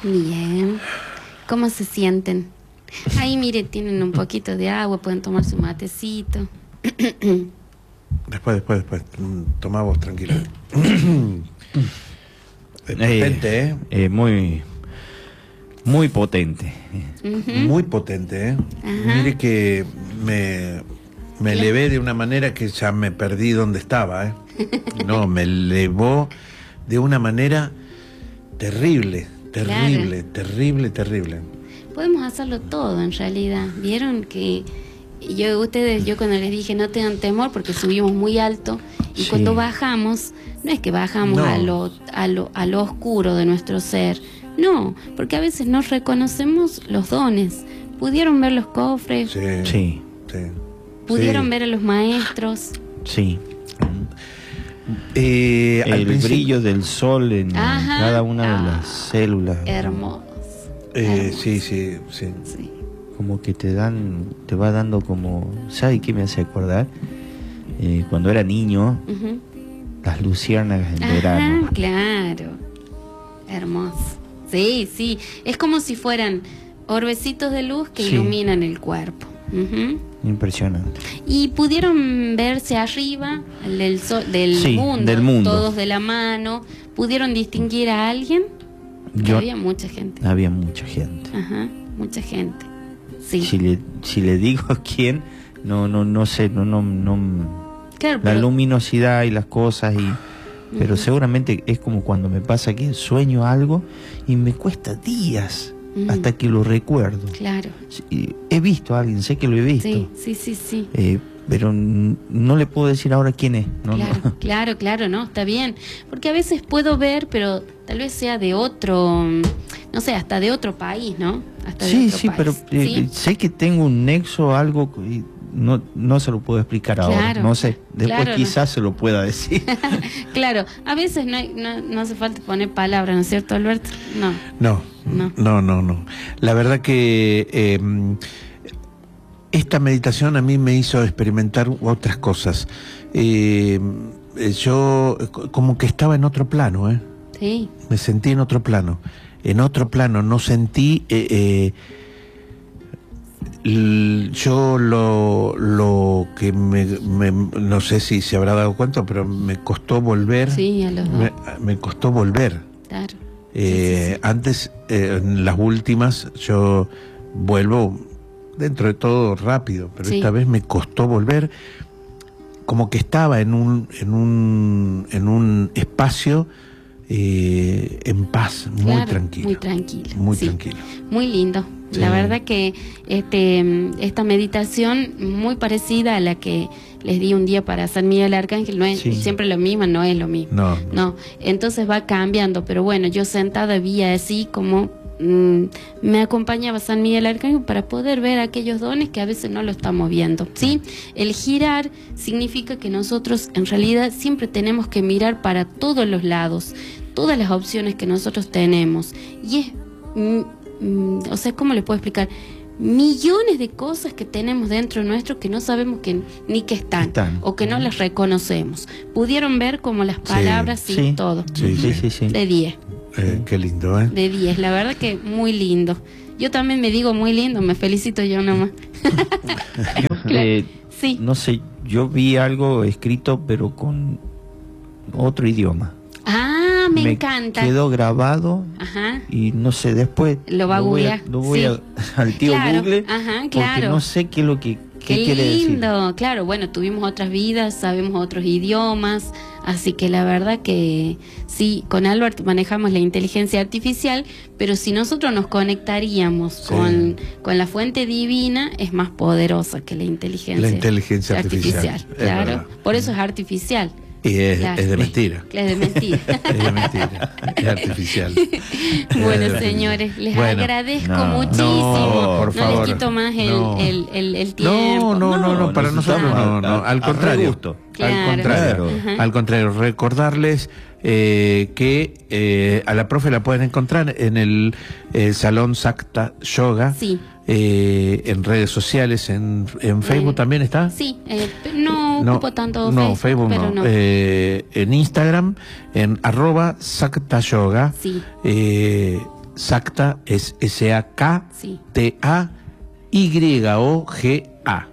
Bien. ¿Cómo se sienten? Ahí, mire, tienen un poquito de agua, pueden tomar su matecito. Después. Tomá vos, tranquilo. Potente, muy potente. Muy potente, Mire que me elevé de una manera que ya me perdí donde estaba, No, me elevó de una manera terrible. Podemos hacerlo todo, en realidad. Vieron que yo cuando les dije no tengan temor porque subimos muy alto y cuando bajamos, no es que bajamos a lo oscuro de nuestro ser, no, porque a veces no reconocemos los dones. Pudieron ver los cofres, Sí. pudieron ver a los maestros, Sí. El brillo del sol en cada una de las células. Hermoso. Sí. Como que te va dando como, ¿sabe qué me hace acordar? Cuando era niño, las luciérnagas en verano. Claro, hermoso. Sí, es como si fueran orbecitos de luz que iluminan el cuerpo. Impresionante. Y pudieron verse arriba del mundo, todos de la mano. ¿Pudieron distinguir a alguien? Había mucha gente. Había mucha gente. Mucha gente. Sí. Si le digo quién, no sé, Claro, la luminosidad y las cosas pero seguramente es como cuando me pasa que sueño algo y me cuesta días hasta que lo recuerdo. Claro. He visto a alguien, sé que lo he visto. Sí. Pero no le puedo decir ahora quién es. Claro, no, está bien. Porque a veces puedo ver, pero tal vez sea de otro, no sé, hasta de otro país, ¿no? Sí, pero sé que tengo un nexo, algo, y no se lo puedo explicar ahora, no sé. Después quizás se lo pueda decir. Claro, a veces no hace falta poner palabras, ¿no es cierto, Alberto? No. La verdad que esta meditación a mí me hizo experimentar otras cosas. Yo como que estaba en otro plano, Sí. Me sentí en otro plano. No sentí... yo lo que no sé si se habrá dado cuenta, pero me costó volver. Sí, a los dos. Me costó volver. Claro. Antes, en las últimas, yo vuelvo dentro de todo rápido, pero esta vez me costó volver, como que estaba en un espacio en paz, muy tranquilo. Muy tranquilo. Muy lindo. Sí. La verdad que esta meditación muy parecida a la que les di un día para San Miguel Arcángel, no es siempre lo mismo, no es lo mismo. No. Entonces va cambiando, pero bueno, yo sentada vi así como me acompañaba San Miguel Arcángel para poder ver aquellos dones que a veces no lo estamos viendo, ¿sí? El girar significa que nosotros en realidad siempre tenemos que mirar para todos los lados, todas las opciones que nosotros tenemos, y es o sea, ¿cómo le puedo explicar? Millones de cosas que tenemos dentro nuestro que no sabemos ni que están o que no las reconocemos. Pudieron ver como las palabras y todo. Sí. De 10. Qué lindo, De 10, la verdad que muy lindo. Yo también me digo muy lindo, me felicito yo nomás. Sí. No sé, yo vi algo escrito pero con otro idioma. Me encanta. Quedó grabado. Y no sé, después lo va a googlear. Lo voy al tío Google. Porque no sé qué es lo que quiere decir. Claro, bueno, tuvimos otras vidas, sabemos otros idiomas, así que la verdad que sí, con Albert manejamos la inteligencia artificial, pero si nosotros nos conectaríamos con la fuente divina, es más poderosa que la inteligencia artificial. Claro, por eso es artificial. Y es de mentira. Es de mentira. Es de mentira. Es artificial. Bueno, señores, les agradezco muchísimo. Por favor. No les quito más el tiempo. No, para nosotros no. Al contrario. Al contrario, recordarles que a la profe la pueden encontrar en el Salón Sakta Yoga. Sí. En redes sociales, en Facebook también está. Sí, no ocupo tanto Facebook pero no. En Instagram, en @SaktaYoga. Sí. SACTA es SAKTAYOGA.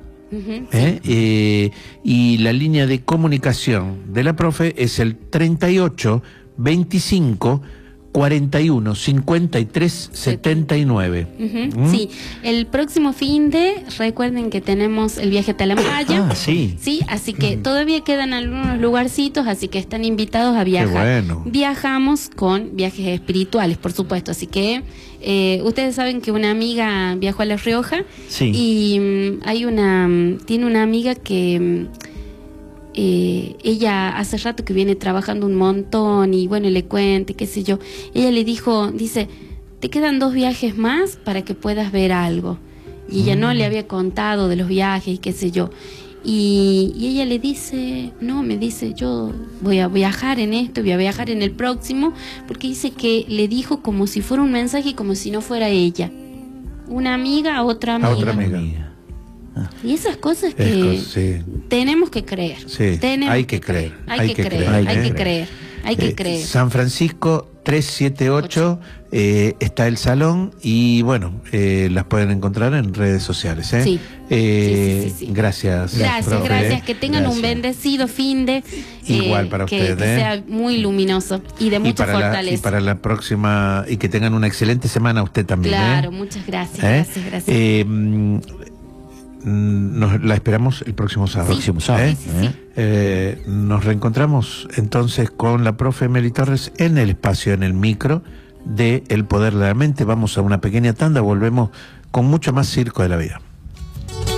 Y la línea de comunicación de la profe es el 38 25 41 53 79. Sí, el próximo fin de, recuerden que tenemos el viaje a Talamaya. Sí, así que todavía quedan algunos lugarcitos, así que están invitados a viajar. Qué bueno. Viajamos con viajes espirituales, por supuesto, así que ustedes saben que una amiga viajó a La Rioja y tiene una amiga que ella hace rato que viene trabajando un montón y bueno, le cuenta, qué sé yo. Ella le dice, te quedan 2 viajes más para que puedas ver algo. Y ella no le había contado de los viajes y qué sé yo. Y ella le dice, no, me dice, yo voy a viajar en esto, voy a viajar en el próximo, porque dice que le dijo como si fuera un mensaje y como si no fuera ella. Una amiga a otra amiga. A otra amiga. Y esas cosas que tenemos que creer. Hay que creer. Hay que creer. San Francisco 378 está el salón y bueno, las pueden encontrar en redes sociales. Sí. Gracias. Gracias. Que tengan un bendecido fin de. Igual para ustedes. Que sea muy luminoso y de mucha fortaleza. Y para la próxima, y que tengan una excelente semana usted también. Claro, muchas gracias. Gracias. La esperamos el próximo sábado. Nos reencontramos entonces con la profe Meli Torres en el espacio, en el micro de El Poder de la Mente. Vamos a una pequeña tanda, volvemos con mucho más Circo de la Vida.